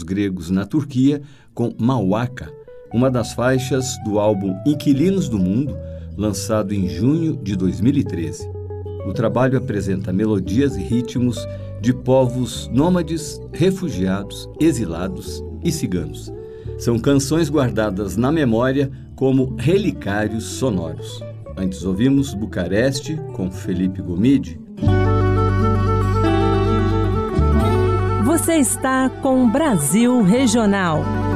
gregos na Turquia com Mauaka, uma das faixas do álbum Inquilinos do Mundo, lançado em junho de 2013. O trabalho apresenta melodias e ritmos de povos nômades, refugiados, exilados e ciganos. São canções guardadas na memória como relicários sonoros. Antes ouvimos Bucareste, com Felipe Gomide. Você está com Brasil Regional.